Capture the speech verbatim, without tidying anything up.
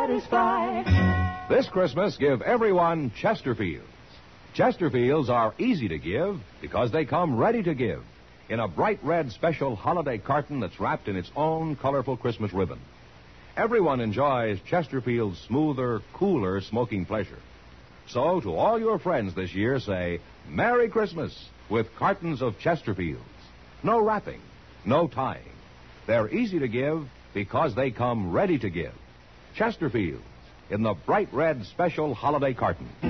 satisfy. This Christmas, give everyone Chesterfields. Chesterfields are easy to give because they come ready to give in a bright red special holiday carton that's wrapped in its own colorful Christmas ribbon. Everyone enjoys Chesterfield's smoother, cooler smoking pleasure. So, to all your friends this year, say, Merry Christmas with cartons of Chesterfields. No wrapping, no tying. They're easy to give because they come ready to give. Chesterfields in the bright red special holiday carton.